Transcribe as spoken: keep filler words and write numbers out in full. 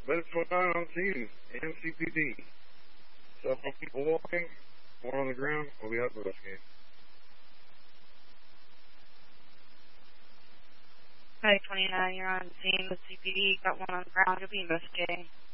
But it's what I'm on scene, N C P D. So if people walking, one on the ground, we'll be out investigating. Hi, twenty-nine, you're on scene with C P D. Got one on the ground. You'll be investigating.